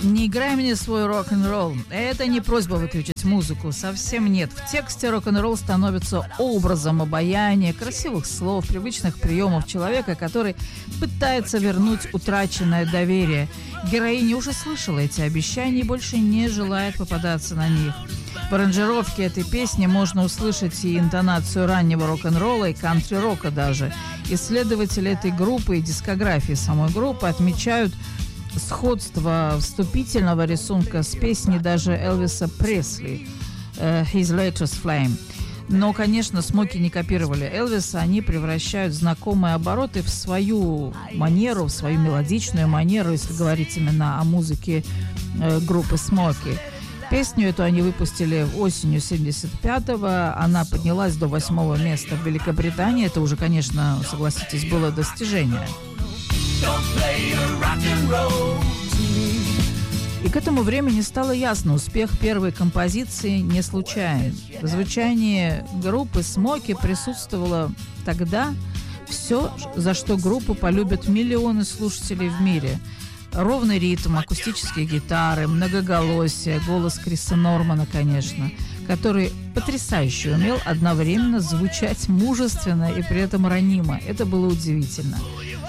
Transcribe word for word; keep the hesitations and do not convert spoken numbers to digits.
Не играй мне свой рок-н-ролл. Это не просьба выключить музыку, совсем нет. В тексте рок-н-ролл становится образом обаяния, красивых слов, привычных приемов человека, который пытается вернуть утраченное доверие. Героиня уже слышала эти обещания и больше не желает попадаться на них. В аранжировке этой песни можно услышать и интонацию раннего рок-н-ролла, и кантри-рока даже. Исследователи этой группы и дискографии самой группы отмечают сходство вступительного рисунка с песней даже Элвиса Пресли «His Latest Flame». Но, конечно, Смоки не копировали Элвиса, они превращают знакомые обороты в свою манеру, в свою мелодичную манеру, если говорить именно о музыке э, группы Смоки. Песню эту они выпустили осенью семьдесят пятого, она поднялась до восьмого места в Великобритании, это уже, конечно, согласитесь, было достижение. И к этому времени стало ясно, успех первой композиции не случайен. В звучании группы Смоки присутствовало тогда все, за что группу полюбят миллионы слушателей в мире. Ровный ритм, акустические гитары, многоголосие, голос Криса Нормана, конечно, который потрясающе умел одновременно звучать мужественно и при этом ранимо. Это было удивительно.